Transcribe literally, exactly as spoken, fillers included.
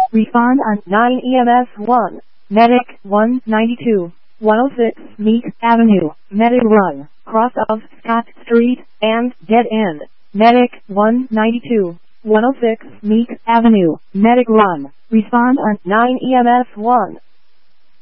Respond on nine E M S one. Medic one ninety-two, one oh six Meek Avenue, Medic Run, cross of Scott Street, and dead end. Medic one ninety-two, one oh six Meek Avenue, Medic Run. Respond on nine E M S one.